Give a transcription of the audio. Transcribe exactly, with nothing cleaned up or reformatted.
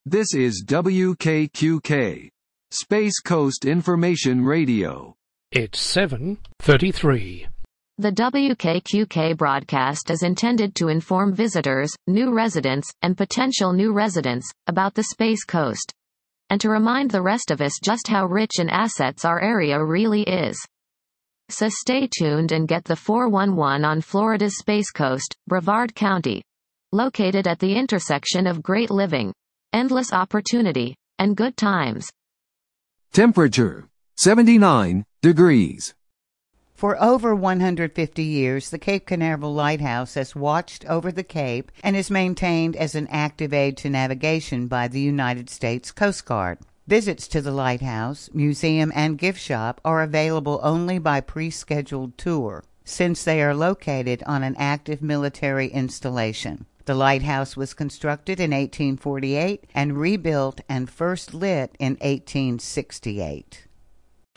This is W K Q K, Space Coast Information Radio. It's seven thirty-three. The W K Q K broadcast is intended to inform visitors, new residents, and potential new residents about the Space Coast, and to remind the rest of us just how rich in assets our area really is. So stay tuned and get the four one one on Florida's Space Coast, Brevard County, located at the intersection of great living, endless opportunity, and good times. Temperature, seventy-nine degrees. For over one hundred fifty years, the Cape Canaveral Lighthouse has watched over the Cape and is maintained as an active aid to navigation by the United States Coast Guard. Visits to the lighthouse, museum, and gift shop are available only by pre-scheduled tour, since they are located on an active military installation. The lighthouse was constructed in eighteen forty-eight and rebuilt and first lit in eighteen sixty-eight.